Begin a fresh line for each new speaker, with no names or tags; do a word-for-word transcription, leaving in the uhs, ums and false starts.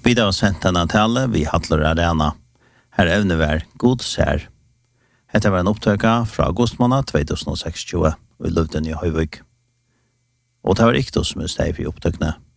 Vi har sendt denne tale, vi hattler arena. Her evne var god sær. Dette var en opptøka fra augustmåned tjueseksogtjue i Løvden i Høyvøk. Og det var ikke som er steg for opptøkene.